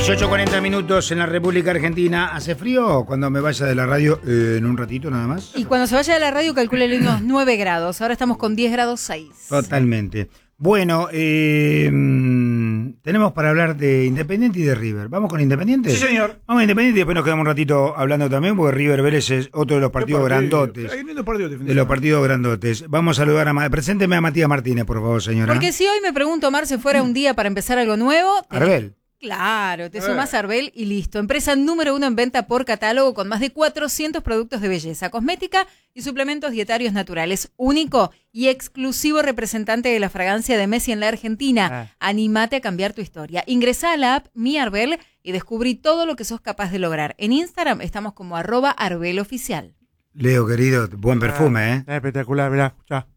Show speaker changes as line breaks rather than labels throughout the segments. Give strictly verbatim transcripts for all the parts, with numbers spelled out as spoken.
dieciocho cuarenta minutos en la República Argentina. ¿Hace frío cuando me vaya de la radio eh, en un ratito nada más?
Y cuando se vaya de la radio calcule unos nueve grados. Ahora estamos con diez grados seis.
Totalmente. Bueno, eh, tenemos para hablar de Independiente y de River. ¿Vamos con Independiente?
Sí, señor.
Vamos a Independiente y después nos quedamos un ratito hablando también, porque River Vélez es otro de los partidos
partido?
grandotes.
Hay lindos partidos de fin de
De los
semana.
partidos grandotes. Vamos a saludar a... Ma- Presénteme a Matías Martínez, por favor, señora.
Porque si hoy me pregunto, Mar, se fuera un día para empezar algo nuevo... te-
Arbel.
Claro, te
Eh.
sumás a Arbel y listo. Empresa número uno en venta por catálogo con más de cuatrocientos productos de belleza, cosmética y suplementos dietarios naturales. Único y exclusivo representante de la fragancia de Messi en la Argentina.
Ah.
Anímate a cambiar tu historia. Ingresá a la app Mi Arbel y descubrí todo lo que sos capaz de lograr. En Instagram estamos como arroba Arbel Oficial.
Leo, querido, buen perfume, ¿eh?
Es espectacular, mirá, escuchá.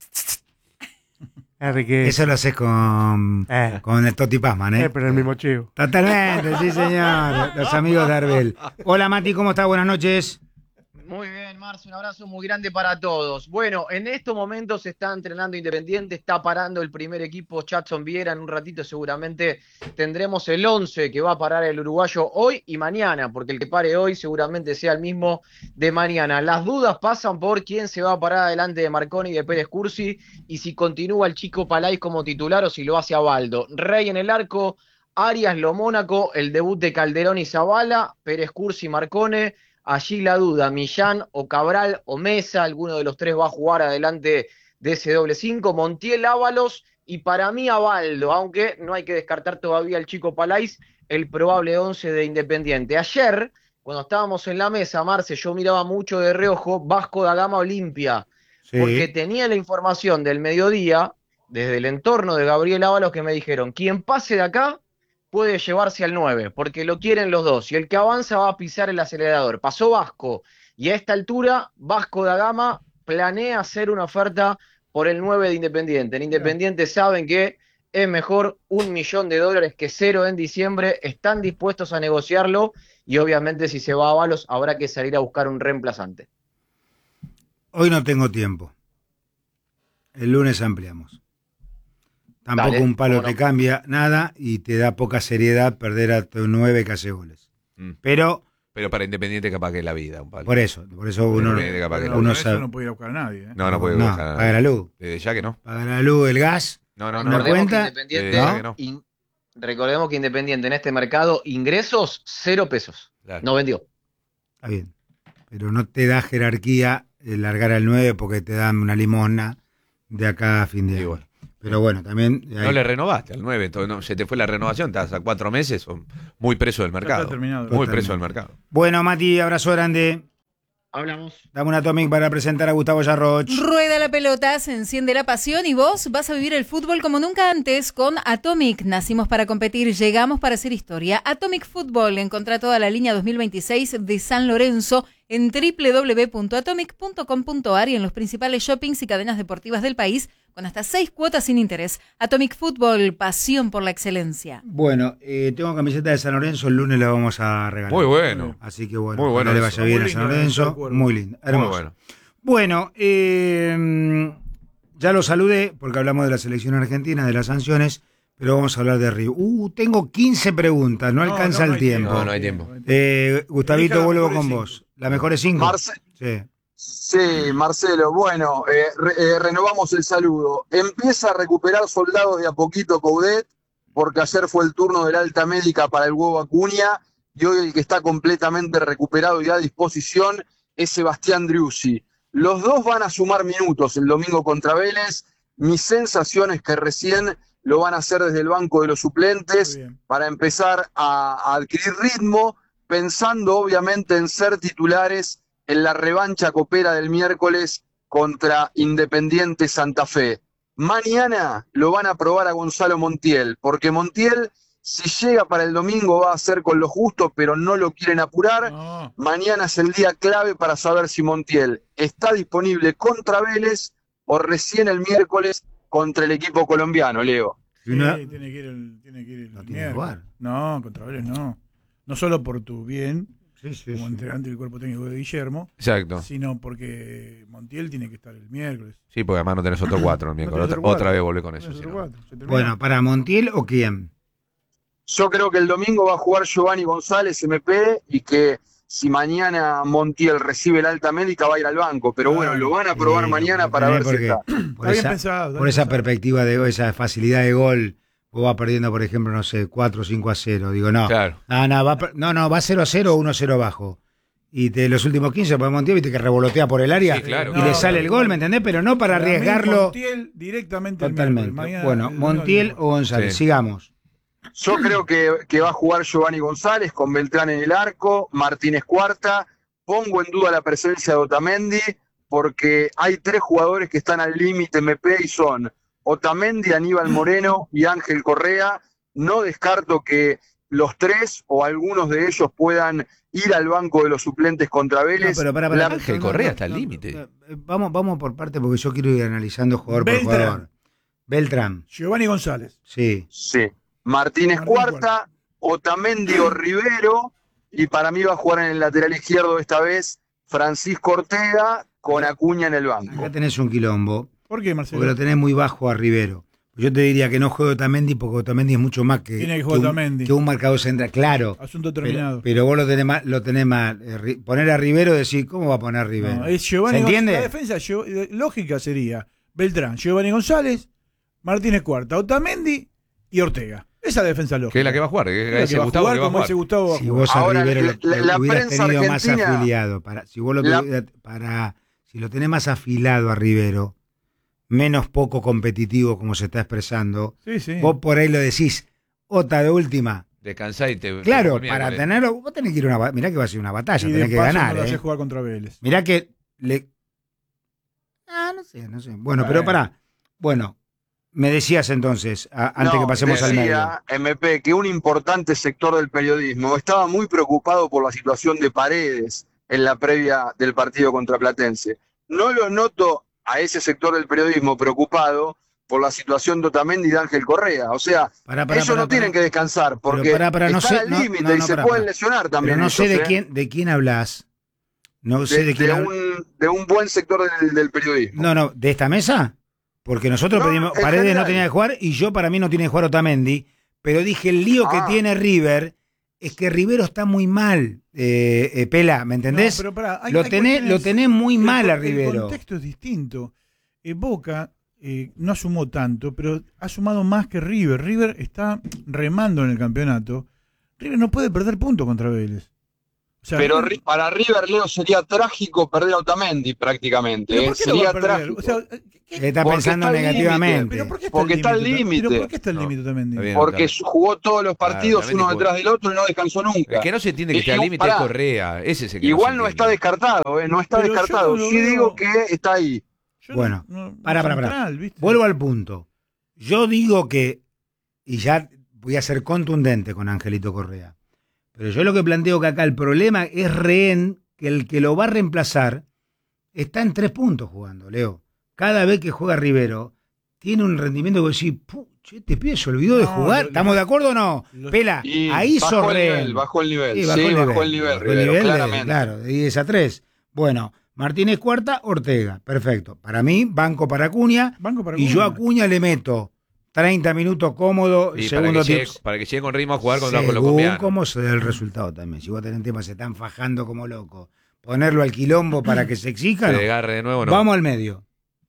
Enrique.
Eso lo haces con,
Eh.
con el Toti Pazman, ¿eh?
Eh, pero el mismo chivo.
Totalmente, sí, señor. Los amigos de Arbel. Hola, Mati, ¿cómo estás? Buenas noches.
Muy bien, Marce, un abrazo muy grande para todos. Bueno, en estos momentos se está entrenando Independiente, está parando el primer equipo Chatson Viera. En un ratito seguramente tendremos el once que va a parar el uruguayo hoy y mañana, porque el que pare hoy seguramente sea el mismo de mañana. Las dudas pasan por quién se va a parar adelante de Marconi y de Pérez Cursi, y si continúa el chico Palay como titular o si lo hace Abaldo. Rey en el arco, Arias, Lo Mónaco, el debut de Calderón y Zavala, Pérez Cursi, Marcone. Allí la duda, Millán o Cabral o Mesa, alguno de los tres va a jugar adelante de ese doble cinco, Montiel, Ábalos y para mí Abaldo, aunque no hay que descartar todavía al chico Palais, el probable once de Independiente. Ayer, cuando estábamos en la mesa, Marce, yo miraba mucho de reojo Vasco da Gama Olimpia,
Sí.
porque tenía la información del mediodía, desde el entorno de Gabriel Ábalos, que me dijeron, quien pase de acá puede llevarse al nueve, porque lo quieren los dos, y el que avanza va a pisar el acelerador. Pasó Vasco, y a esta altura, Vasco da Gama planea hacer una oferta por el nueve de Independiente. En Independiente saben que es mejor un millón de dólares que cero en diciembre, están dispuestos a negociarlo, y obviamente si se va a Ábalos habrá que salir a buscar un reemplazante.
Hoy no tengo tiempo. El lunes ampliamos. Tampoco
Dale,
un palo
cómo no.
te cambia nada y te da poca seriedad perder a tu nueve que hace goles.
Mm.
Pero
Pero para Independiente capaz que es la vida, un palo.
por eso, por eso uno,
Independiente capaz que
Pero
no.
uno
con eso
sabe.
no puede ir a buscar a nadie. ¿eh?
No, no puede
No,
buscar.
paga la luz.
Desde ya que no.
Paga la luz, el gas.
No, no,
¿Me
no.
da
Recordemos
cuenta?
que Independiente,
Eh,
¿no?
que no.
in- recordemos que Independiente en este mercado, ingresos, cero pesos.
Claro.
No vendió.
Está bien. Pero no te da jerarquía el largar al nueve porque te dan una limosna de acá a fin de
Sí,
año.
bueno.
Pero bueno, también...
No
hay-
le renovaste al nueve, entonces no, se te fue la renovación, estás a cuatro meses, son muy preso del mercado.
está terminado.
Muy
Totalmente.
preso del mercado.
Bueno, Mati, abrazo grande.
Hablamos.
Dame una Atomic para presentar a Gustavo Yarroch.
Rueda la pelota, se enciende la pasión y vos vas a vivir el fútbol como nunca antes con Atomic. Nacimos para competir, llegamos para hacer historia. Atomic Fútbol, encontrá toda la línea dos mil veintiséis de San Lorenzo en doble u doble u doble u punto atomic punto com punto a r y en los principales shoppings y cadenas deportivas del país con hasta seis cuotas sin interés. Atomic Fútbol, pasión por la excelencia.
Bueno, eh, tengo camiseta de San Lorenzo, el lunes la vamos a regalar.
Muy bueno.
Así que bueno,
Muy bueno
ojalá le
eso.
vaya bien
Muy
a San
lindo,
Lorenzo.
el cuervo.
Muy lindo, hermoso.
Muy bueno.
Bueno, eh, ya lo saludé porque hablamos de la selección argentina, de las sanciones, pero vamos a hablar de Río. Uh, tengo quince preguntas, no,
No,
alcanza
no, no
el
hay
tiempo.
No, no hay tiempo.
Eh, Gustavito,
Elija las
vuelvo
mejores
con
cinco.
vos. ¿Las mejores cinco?
Marce-
Sí.
Sí, Marcelo, bueno, eh, re- eh, renovamos el saludo. Empieza a recuperar soldados de a poquito Coudet, porque ayer fue el turno del alta médica para el huevo Acuña, y hoy el que está completamente recuperado y a disposición es Sebastián Driussi. Los dos van a sumar minutos el domingo contra Vélez. Mi sensación es que recién lo van a hacer desde el banco de los suplentes
Muy bien.
para empezar a, a adquirir ritmo, pensando obviamente en ser titulares en la revancha copera del miércoles contra Independiente Santa Fe. Mañana lo van a probar a Gonzalo Montiel, porque Montiel, si llega para el domingo, va a ser con lo justo, pero no lo quieren apurar.
No,
Mañana es el día clave para saber si Montiel está disponible contra Vélez o recién el miércoles contra el equipo colombiano, Leo.
sí,
Y una-
tiene que ir el, tiene que ir el
No tiene
miércoles.
lugar.
No, contra Vélez no. No solo por tu bien,
Sí, sí,
como
sí.
integrante del cuerpo técnico de Guillermo,
Exacto.
sino porque Montiel tiene que estar el miércoles.
Sí, porque además no tenés otro cuatro el
No
miércoles.
tenés
Otra,
otro cuatro.
otra vez volvé con
No
eso.
tenés
si
otro
no.
cuatro, se terminó.
Bueno, ¿para Montiel o quién?
Yo creo que el domingo va a jugar Giovanni González, M P, y que si mañana Montiel recibe el alta médica va a ir al banco. Pero bueno, lo van a probar
Sí,
mañana
lo
para ver
tenés
si está.
Por
Está bien
esa,
pensado, está
por
bien
esa
pensado.
perspectiva de esa facilidad de gol, vos vas perdiendo, por ejemplo, no sé, cuatro o cinco a cero. Digo, no.
Claro.
Ah, no, va, per- no, no, va cero a cero o uno a cero abajo. Y de los últimos quince, por Montiel, viste que revolotea por el área
Sí, claro.
y
No,
le sale el
pero-
gol, ¿me entendés? Pero no para
Para mí,
arriesgarlo
Montiel directamente el
totalmente.
miércoles. Mañana-
Bueno,
el domingo
Montiel
el
o González,
Sí.
sigamos.
Yo creo que, que va a jugar Giovanni González con Beltrán en el arco, Martínez Cuarta. Pongo en duda la presencia de Otamendi porque hay tres jugadores que están al límite M P y son Otamendi, Aníbal Moreno y Ángel Correa. No descarto que los tres o algunos de ellos puedan ir al banco de los suplentes contra Vélez.
No, pero para, para,
La-
Ángel Correa está al límite.
no, Vamos, vamos por parte porque yo quiero ir analizando jugador por
Beltrán.
jugador. Beltrán,
Giovanni González.
sí.
Sí. Martínez
Martín
Cuarta,
Cuarta.
Otamendi o Rivero, y para mí va a jugar en el lateral izquierdo esta vez Francisco Ortega con Acuña en el banco.
Acá tenés un quilombo,
¿Por qué, Marcelo?
porque lo tenés muy bajo a Rivero. Yo te diría que no juegue Otamendi porque Otamendi es mucho más que,
Tiene que
que
jugar
un,
Otamendi.
que un marcador central, claro.
Asunto
Pero,
terminado.
pero vos lo tenés mal, lo tenés mal. Eh, Ri- poner a Rivero, decir, ¿cómo va a poner a Rivero?
No, es Giovanni
¿Se entiende?
González. La defensa Gio- eh, lógica sería Beltrán, Giovanni González, Martínez Cuarta, Otamendi y Ortega. Esa es la defensa lógica.
Que es la que va a jugar. Que
Es la
dice
que va a
Gustavo
jugar
que va a
como
jugar.
dice Gustavo va a
Si
jugar.
vos a
Ahora,
Rivero
la-
lo,
la-
lo
la
hubieras
prensa
tenido más
argentina-
afiliado, para, si vos lo
La-
tuviera- para, si lo tenés más afilado a Rivero, menos poco competitivo como se está expresando,
Sí, sí.
vos por ahí lo decís, Ota de última.
Descansá y te.
Claro,
te
para
miércoles.
tenerlo, vos tenés que ir a una ba- mirá que va a ser una batalla,
y de
tenés que
paso
ganar,
no lo
eh.
hace jugar contra Vélez.
Mirá que le. Ah, no sé, no sé. Bueno,
Bueno.
pero pará. Bueno, me decías entonces, a- antes
No,
que pasemos al medio.
decía, M P, que un importante sector del periodismo estaba muy preocupado por la situación de Paredes en la previa del partido contra Platense. No lo noto a ese sector del periodismo preocupado por la situación de Otamendi y de Ángel Correa. O sea,
Pará, pará,
ellos
pará,
no tienen
pará.
que descansar porque
pará, pará, no
están
sé,
al
no,
límite
no,
y
no,
se
pará,
pueden
pará.
lesionar también.
Pero no sé
ellos,
de
¿eh?
quién, de quién hablas. No sé
De,
de quién
de
hablas.
un, de un buen sector del, del periodismo.
No, no, ¿de esta mesa? Porque nosotros
No,
pedimos,
en
Paredes no
general.
tenía que jugar y yo para mí no tiene que jugar Otamendi, pero dije el lío que
Ah.
tiene River es que Rivero está muy mal, eh, eh, Pela, ¿me entendés?
No, pero pará, hay-
lo,
hay
tenés,
cuestiones-
lo tenés muy
el
mal a
con-
Rivero.
El contexto es distinto. Eh, Boca eh, no sumó tanto, pero ha sumado más que River. River está remando en el campeonato. River no puede perder puntos contra Vélez. O sea,
Pero
River-
ri- para River, Leo, sería trágico perder a Otamendi prácticamente.
¿pero
¿eh?
por qué lo va
Sería
a perder?
trágico.
O sea, ¿qué- qué-
Está
Porque
pensando
está al
negativamente.
límite,
¿pero por qué está
Porque está al
¿Pero
límite.
por qué está el
No,
límite también?
está bien.
Porque jugó todos los partidos
Claro,
uno
Otamendi
detrás del otro y no descansó nunca.
El que no se entiende que
Y-
esté al
y-
límite es
pará.
Correa. Ese es el que
Igual
se
no está
entiende.
descartado, ¿eh? No está
Pero yo
descartado.
no lo
Sí
veo-
digo que está ahí.
Yo
Bueno,
no- no-
Pará, pará, pará.
central, ¿viste?
Vuelvo al punto. Yo digo que, y ya voy a ser contundente con Angelito Correa, pero yo lo que planteo que acá el problema es rehén, que el que lo va a reemplazar está en tres puntos jugando, Leo. Cada vez que juega Rivero, tiene un rendimiento que vos decís, "Pu, che, este pibe se olvidó de
No,
jugar".
lo-
¿Estamos de acuerdo o no?
lo-
Pela,
Y
ahí
bajó
sos
el
rehén.
nivel, bajó el nivel.
Sí,
Sí,
bajó el nivel.
bajó el nivel,
Bajó el
Rivero,
nivel de-
claramente.
claro, de diez a tres. Bueno, Martínez Cuarta, Ortega. Perfecto. Para mí, banco para Acuña.
Banco para
Y yo a
Acuña.
Acuña le meto treinta minutos cómodo,
Y para
segundo
que, llegue,
tiempo.
para que llegue con ritmo a jugar con los
Según
colombianos.
cómo se dé el resultado también. Si vos tenés temas, se están fajando como locos. Ponerlo al quilombo para que se exija.
Se
no.
desgarre de nuevo, no.
Vamos al medio.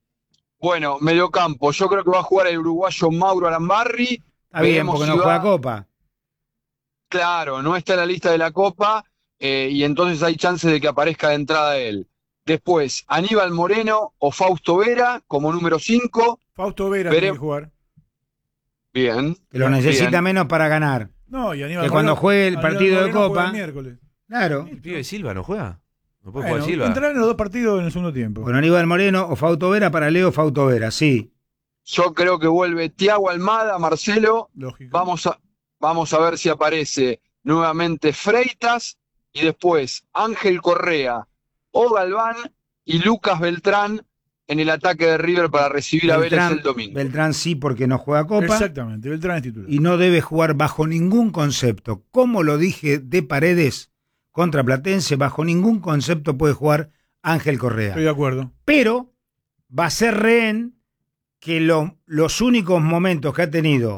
Bueno, mediocampo. Yo creo que va a jugar el uruguayo Mauro Alambarri.
Está bien,
Veremos
porque
si
no
va-
juega Copa.
Claro, no está en la lista de la Copa eh, y entonces hay chances de que aparezca de entrada él. Después, Aníbal Moreno o Fausto Vera como número cinco.
Fausto Vera
Veré-
tiene que jugar.
Bien.
Que lo necesita
Bien.
menos para ganar.
No, y Aníbal
Que cuando
Moreno-
juegue el
Aníbal
partido de
Moreno juega
Copa-
el miércoles.
Claro.
¿El pibe de Silva no juega? ¿No puede
Bueno,
jugar Silva?
entrarán en los dos partidos en el segundo tiempo.
Bueno, Aníbal Moreno o Fausto Vera para Leo Fausto Vera, sí.
Yo creo que vuelve Tiago Almada, Marcelo.
Lógico.
Vamos a, vamos a ver si aparece nuevamente Freitas y después Ángel Correa o Galván y Lucas Beltrán en el ataque de River para recibir a Vélez el domingo.
Beltrán sí porque no juega Copa.
Exactamente, Beltrán es titular.
Y no debe jugar bajo ningún concepto. Como lo dije de Paredes contra Platense, bajo ningún concepto puede jugar Ángel Correa.
Estoy de acuerdo.
Pero va a ser rehén que lo- los únicos momentos que ha tenido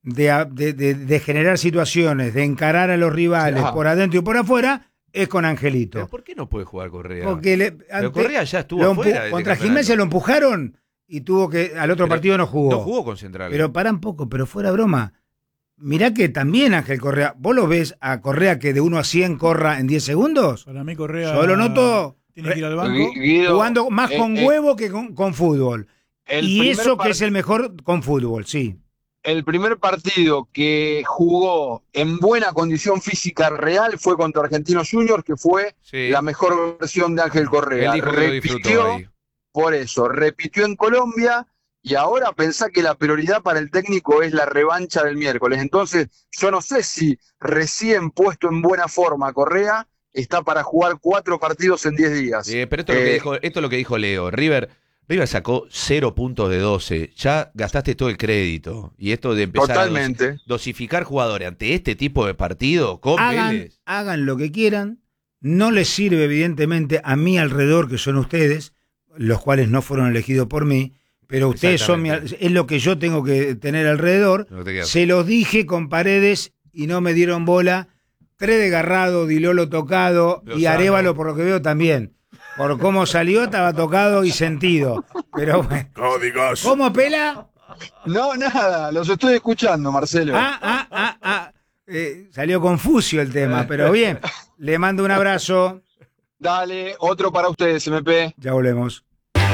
de, de, de, de generar situaciones, de encarar a los rivales
Claro.
por adentro y por afuera, es con Angelito.
¿Pero por qué no puede jugar Correa?
Porque le,
Pero
ante-
Correa ya estuvo
lo
afuera
empu-
de este
contra
campeonato.
Gimnasia lo empujaron y tuvo que al otro
Pero
partido no jugó.
No jugó con Central.
Pero para un poco, pero fuera broma. Mirá que también Ángel Correa, ¿vos lo ves a Correa que de uno a cien corra en diez segundos?
Para mí Correa
Yo lo noto
tiene que ir al banco.
Gui- Guido,
jugando más
eh,
con
eh,
huevo que con, con fútbol.
el
Y
primer
eso que
part-
es el mejor con fútbol, sí.
El primer partido que jugó en buena condición física real fue contra Argentinos Juniors, que fue
Sí.
la mejor versión de Ángel Correa.
Él dijo que lo disfrutó
Repitió,
ahí.
por eso, repitió en Colombia y ahora pensá que la prioridad para el técnico es la revancha del miércoles. Entonces, yo no sé si recién puesto en buena forma Correa está para jugar cuatro partidos en diez días.
Eh, pero esto, es lo que
Eh,
dijo, esto es lo que dijo Leo. River, River sacó cero puntos de doce. Ya gastaste todo el crédito. Y esto de empezar
Totalmente.
a dos- dosificar jugadores ante este tipo de partido con
Hagan,
Vélez.
hagan lo que quieran. No les sirve, evidentemente, a mi alrededor, que son ustedes, los cuales no fueron elegidos por mí, pero ustedes son mi, al-
Exactamente.
es lo que yo tengo que tener alrededor.
No te quedas.
Se los dije con Paredes y no me dieron bola. Tres de Garrado, Dilolo tocado y
Lozano.
Arévalo, por lo que veo, también. Por cómo salió, estaba tocado y sentido. Pero bueno. ¿Cómo pela?
No, nada, los estoy escuchando, Marcelo.
Ah, ah, ah, ah. Eh, salió confuso el tema, pero bien. Le mando un abrazo.
Dale, otro para ustedes, M P.
Ya volvemos.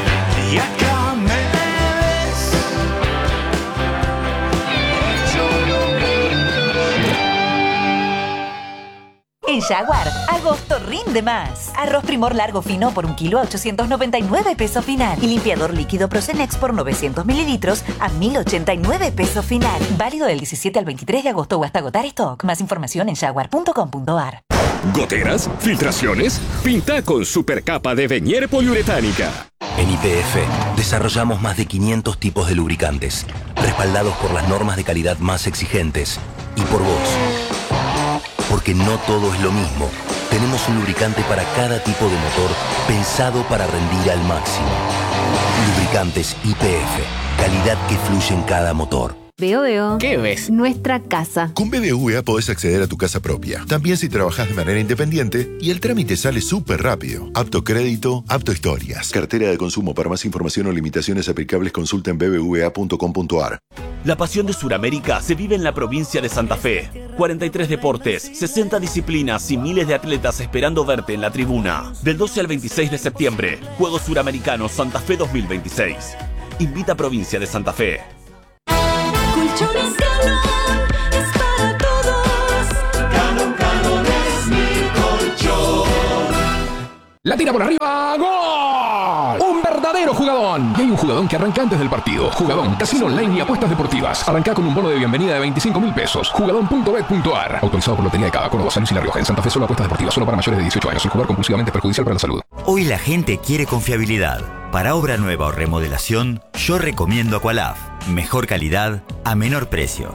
En Jaguar, agosto rinde más. Arroz Primor largo fino por un kilo a ochocientos noventa y nueve pesos final. Y limpiador líquido Procenex por novecientos mililitros a mil ochenta y nueve pesos final. Válido del diecisiete al veintitrés de agosto o hasta agotar stock. Más información en jaguar punto com punto a r.
¿Goteras? ¿Filtraciones? Pinta con supercapa de Venier poliuretánica.
En Y P F desarrollamos más de quinientos tipos de lubricantes, respaldados por las normas de calidad más exigentes y por vos. Porque no todo es lo mismo. Tenemos un lubricante para cada tipo de motor pensado para rendir al máximo. Lubricantes Y P F, calidad que fluye en cada motor.
Veo, veo.
¿Qué ves?
Nuestra casa.
Con B B V A podés acceder a tu casa propia, también si trabajás de manera independiente, y el trámite sale súper rápido. Apto crédito, apto historias. Cartera de consumo. Para más información o limitaciones aplicables, consulta en b b v a punto com punto a r.
La pasión de Sudamérica se vive en la provincia de Santa Fe. cuarenta y tres deportes, sesenta disciplinas y miles de atletas esperando verte en la tribuna. Del doce al veintiséis de septiembre, Juegos Suramericanos Santa Fe dos mil veintiséis. Invita a Provincia de Santa Fe.
Colchones Calón es para todos. Calón, Calón es mi colchón.
La tira por arriba, ¡gol! Un verdadero jugadón. Y hay un jugadón que arranca antes del partido. Jugadón, casino online y apuestas deportivas. Arranca con un bono de bienvenida de veinticinco mil pesos. Jugadón punto bet punto a r. Autorizado por Lotería de Cava, Córdoba, San Luis y La Rioja. En Santa Fe solo apuestas deportivas, solo para mayores de dieciocho años. Sin jugar compulsivamente es perjudicial para la salud.
Hoy la gente quiere confiabilidad. Para obra nueva o remodelación, yo recomiendo Aqualaf. Mejor calidad a menor precio.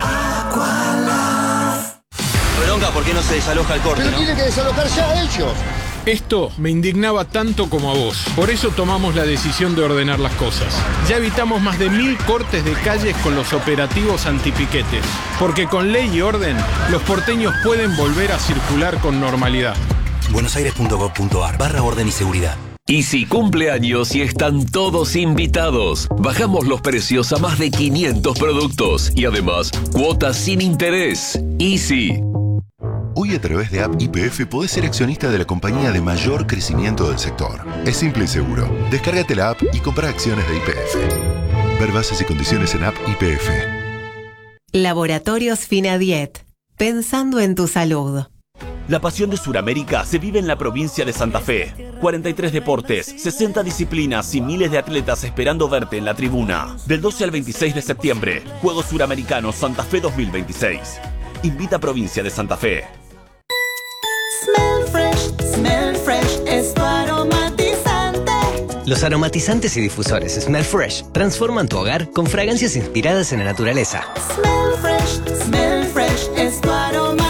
Bronca, ¿por qué no se desaloja el corte?
Pero
¿no?
tiene que desalojar ya ellos.
Esto me indignaba tanto como a vos. Por eso tomamos la decisión de ordenar las cosas. Ya evitamos más de mil cortes de calles con los operativos antipiquetes. Porque con ley y orden, los porteños pueden volver a circular con normalidad.
buenosaires punto gov punto a r barra orden y seguridad.
Easy cumple años y están todos invitados. Bajamos los precios a más de quinientos productos y además cuotas sin interés. Easy.
Hoy a través de App Y P F podés ser accionista de la compañía de mayor crecimiento del sector. Es simple y seguro. Descárgate la app y compra acciones de Y P F. Ver bases y condiciones en App Y P F.
Laboratorios Finadiet. Pensando en tu salud.
La pasión de Sudamérica se vive en la provincia de Santa Fe. cuarenta y tres deportes, sesenta disciplinas y miles de atletas esperando verte en la tribuna. Del doce al veintiséis de septiembre, Juegos Suramericanos Santa Fe dos mil veintiséis. Invita a Provincia de Santa Fe.
Smell fresh, smell fresh es tu aromatizante.
Los aromatizantes y difusores Smell Fresh transforman tu hogar con fragancias inspiradas en la naturaleza.
Smell fresh, smell fresh es tu aromatizante.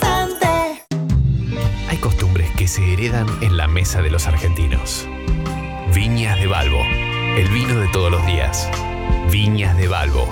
Hay costumbres que se heredan en la mesa de los argentinos. Viñas de Balbo, el vino de todos los días. Viñas de Balbo,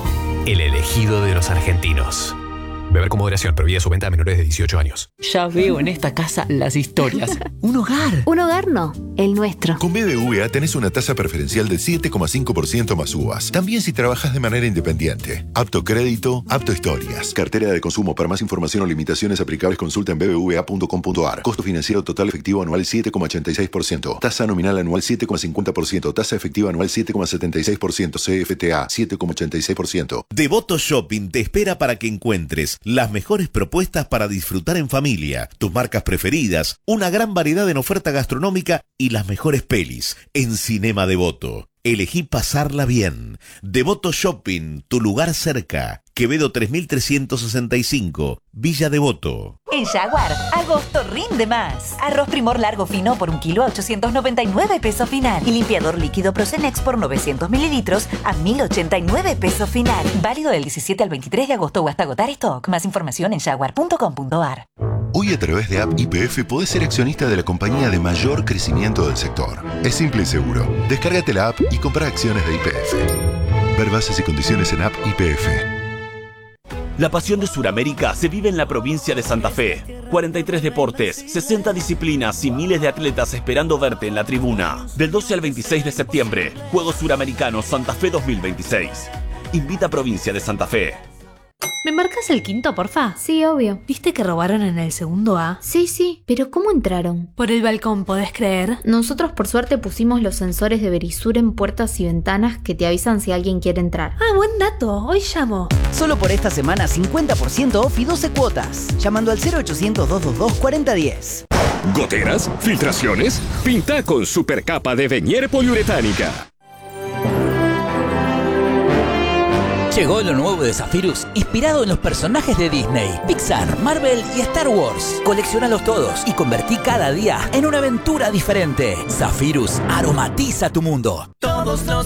el elegido de los argentinos. Beber con moderación, prohibida su venta a menores de dieciocho años.
Ya veo en esta casa las historias. Un hogar.
Un hogar no, el nuestro.
Con B B V A tenés una tasa preferencial del siete coma cinco por ciento más U V A S. También si trabajas de manera independiente. Apto crédito, apto historias. Cartera de consumo. Para más información o limitaciones aplicables consulta en b b v a punto com punto a r. Costo financiero total efectivo anual siete coma ochenta y seis por ciento. Tasa nominal anual siete coma cincuenta por ciento. Tasa efectiva anual siete coma setenta y seis por ciento. C F T A siete coma ochenta y seis por ciento.
Devoto Shopping te espera para que encuentres las mejores propuestas para disfrutar en familia, tus marcas preferidas, una gran variedad en oferta gastronómica y las mejores pelis en Cinema Devoto. Elegí pasarla bien. Devoto Shopping, tu lugar cerca. Quevedo tres mil trescientos sesenta y cinco, Villa Devoto.
En Jaguar, agosto rinde más. Arroz Primor largo fino por un kilo a ochocientos noventa y nueve pesos final. Y limpiador líquido Procenex por novecientos mililitros a mil ochenta y nueve pesos final. Válido del diecisiete al veintitrés de agosto o hasta agotar stock. Más información en jaguar punto com punto a r.
Hoy a través de App Y P F podés ser accionista de la compañía de mayor crecimiento del sector. Es simple y seguro. Descárgate la app y compra acciones de Y P F. Ver bases y condiciones en App Y P F.
La pasión de Sudamérica se vive en la provincia de Santa Fe. cuarenta y tres deportes, sesenta disciplinas y miles de atletas esperando verte en la tribuna. Del doce al veintiséis de septiembre, Juegos Suramericanos Santa Fe dos mil veintiséis. Invita Provincia de Santa Fe.
¿Me marcas el quinto, porfa?
Sí, obvio.
¿Viste que robaron en el segundo A?
Sí, sí, pero ¿cómo entraron?
Por el balcón, ¿podés creer?
Nosotros por suerte pusimos los sensores de Verisur en puertas y ventanas que te avisan si alguien quiere entrar.
Ah, buen dato, hoy llamo.
Solo por esta semana cincuenta por ciento off y doce cuotas. Llamando al cero ochocientos, doscientos veintidós, cuarenta diez.
¿Goteras? ¿Filtraciones? Pinta con supercapa de Venier poliuretánica.
Llegó lo nuevo de Zephyrus, inspirado en los personajes de Disney, Pixar, Marvel y Star Wars. Colecciónalos todos y convertí cada día en una aventura diferente. Zephyrus aromatiza tu mundo.
Todos los